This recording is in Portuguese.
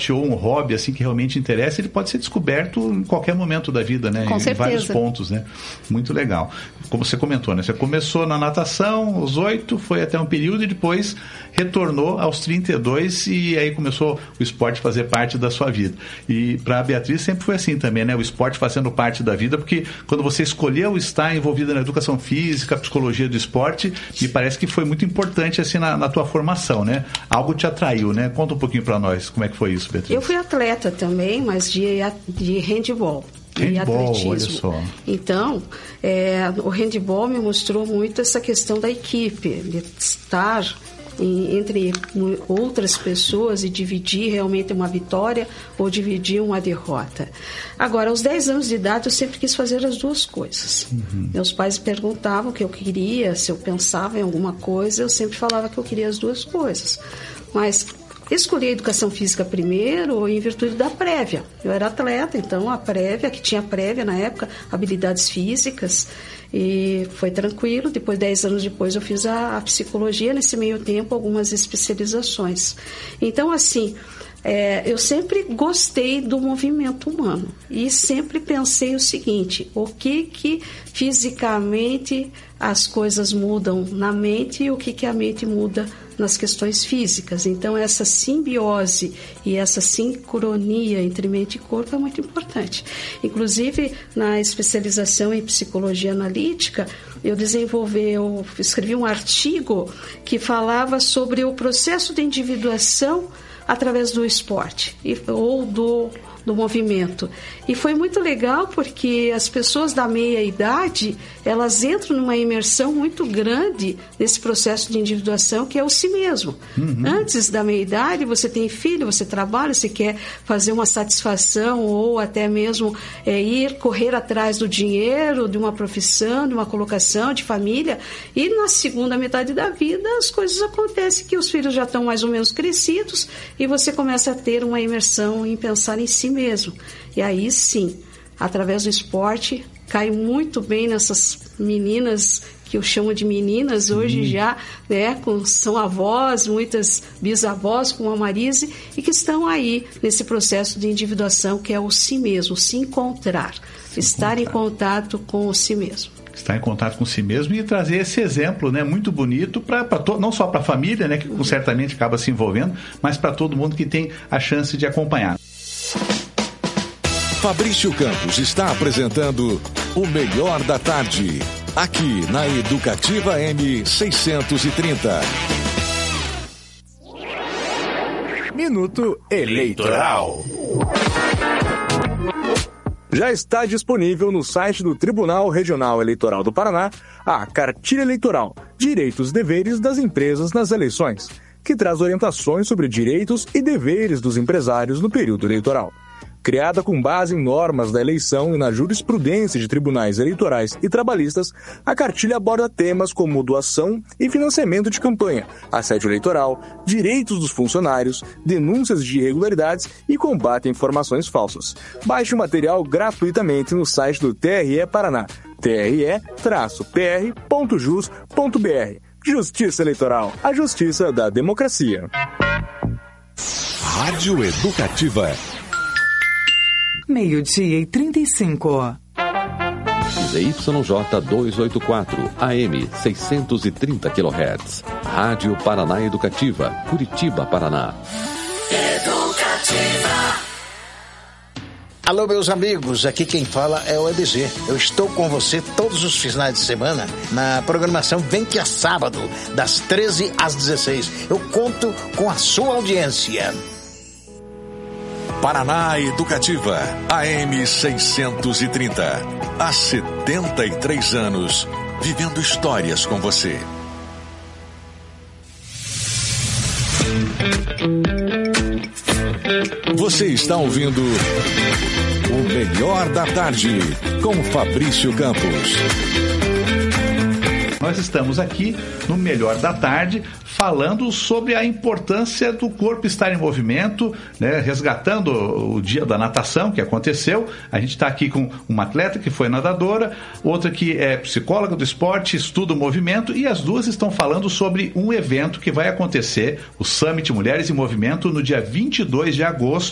esporte ou um hobby assim, que realmente interessa, ele pode ser descoberto em qualquer momento da vida, né? Com certeza. Em vários pontos, né? Muito legal. Como você comentou, né? Você começou na natação aos 8, foi até um período e depois retornou aos 32 e aí começou o esporte a fazer parte da sua vida. E para a Beatriz sempre foi assim também, né? O esporte fazendo parte da vida, porque quando você escolheu estar envolvida na educação física, psicologia do esporte, me parece que foi muito importante assim na tua formação, né? Algo te atraiu, né? Conta um pouquinho para nós como é que foi isso, Beatriz. Eu fui atleta também, mas de handball. E atletismo. Olha só. Então, o handball me mostrou muito essa questão da equipe, de estar entre outras pessoas e dividir realmente uma vitória ou dividir uma derrota. Agora, aos 10 anos de idade, eu sempre quis fazer as duas coisas. Meus pais perguntavam o que eu queria, se eu pensava em alguma coisa, eu sempre falava que eu queria as duas coisas. Mas escolhi a educação física primeiro em virtude da prévia. Eu era atleta, então a prévia, que tinha prévia na época, habilidades físicas, e foi tranquilo. Depois, 10 anos depois, eu fiz a psicologia, nesse meio tempo, algumas especializações. Então, assim, eu sempre gostei do movimento humano e sempre pensei o seguinte: o que fisicamente as coisas mudam na mente e o que a mente muda nas questões físicas. Então, essa simbiose e essa sincronia entre mente e corpo é muito importante. Inclusive, na especialização em psicologia analítica, eu escrevi um artigo que falava sobre o processo de individuação através do esporte ou do movimento. E foi muito legal porque as pessoas da meia-idade, elas entram numa imersão muito grande nesse processo de individuação, que é o si mesmo. Antes da meia-idade, você tem filho, você trabalha, você quer fazer uma satisfação ou até mesmo correr atrás do dinheiro, de uma profissão, de uma colocação, de família. E na segunda metade da vida, as coisas acontecem que os filhos já estão mais ou menos crescidos e você começa a ter uma imersão em pensar em si mesmo. E aí sim, através do esporte, cai muito bem nessas meninas que eu chamo de meninas hoje já, né, são avós, muitas bisavós como a Marise, e que estão aí nesse processo de individuação que é o si mesmo, se encontrar, estar em contato com o si mesmo. Estar em contato com si mesmo e trazer esse exemplo, né, muito bonito, não só para a família, né, que certamente acaba se envolvendo, mas para todo mundo que tem a chance de acompanhar. Fabrício Campos está apresentando o Melhor da Tarde, aqui na Educativa M630. Minuto Eleitoral. Já está disponível no site do Tribunal Regional Eleitoral do Paraná a Cartilha Eleitoral, Direitos e Deveres das Empresas nas Eleições, que traz orientações sobre direitos e deveres dos empresários no período eleitoral. Criada com base em normas da eleição e na jurisprudência de tribunais eleitorais e trabalhistas, a cartilha aborda temas como doação e financiamento de campanha, assédio eleitoral, direitos dos funcionários, denúncias de irregularidades e combate a informações falsas. Baixe o material gratuitamente no site do TRE Paraná, tre-pr.jus.br. Justiça Eleitoral, a justiça da democracia. Rádio Educativa. 12:35. ZYJ 284, AM 630 kHz. Rádio Paraná Educativa, Curitiba, Paraná. Educativa. Alô, meus amigos, aqui quem fala é o EBG. Eu estou com você todos os finais de semana na programação Vem Que é Sábado, das 13 às 16. Eu conto com a sua audiência. Paraná Educativa, AM 630. Há 73 anos, vivendo histórias com você. Você está ouvindo o Melhor da Tarde, com Fabrício Campos. Nós estamos aqui no Melhor da Tarde falando sobre a importância do corpo estar em movimento, né, resgatando o dia da natação que aconteceu. A gente está aqui com uma atleta que foi nadadora, outra que é psicóloga do esporte, estuda o movimento, e as duas estão falando sobre um evento que vai acontecer, o Summit Mulheres em Movimento, no dia 22 de agosto,